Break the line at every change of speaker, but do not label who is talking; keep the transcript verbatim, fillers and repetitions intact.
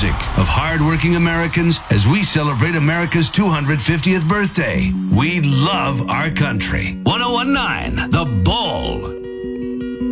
music of hardworking Americans as we celebrate America's two hundred fiftieth birthday. We love our country. ten nineteen The Bull.